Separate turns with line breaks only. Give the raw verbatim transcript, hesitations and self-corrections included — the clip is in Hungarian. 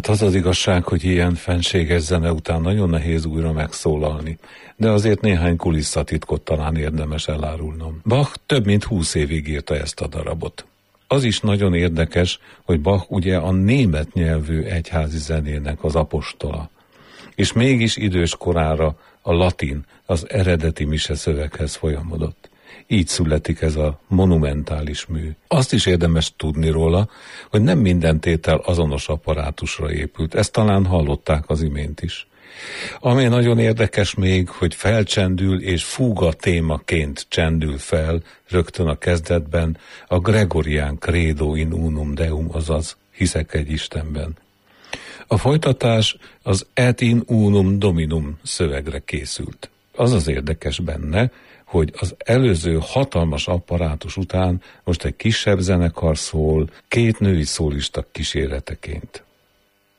Hát az az igazság, hogy ilyen fenséges zene után nagyon nehéz újra megszólalni, de azért néhány kulisszatitkot talán érdemes elárulnom. Bach több mint húsz évig írta ezt a darabot. Az is nagyon érdekes, hogy Bach ugye a német nyelvű egyházi zenének az apostola, és mégis idős korára a latin, az eredeti mise szöveghez folyamodott. Így születik ez a monumentális mű. Azt is érdemes tudni róla, hogy nem minden tétel azonos apparátusra épült. Ezt talán hallották az imént is. Ami nagyon érdekes még, hogy felcsendül és fúga témaként csendül fel rögtön a kezdetben a gregorián credo in unum deum, azaz hiszek egy Istenben. A folytatás az et in unum dominum szövegre készült. Az az érdekes benne, hogy az előző hatalmas apparátus után most egy kisebb zenekar szól, két női szólista kíséreteként.